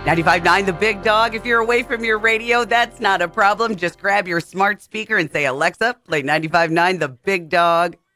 95.9 The Big Dog. If you're away from your radio, that's not a problem. Just grab your smart speaker and say, Alexa, play 95.9 The Big Dog